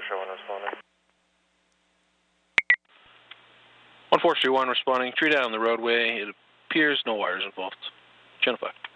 Sherwin responding. 1431 responding. Tree down on the roadway. It appears no wires involved. Channel 5.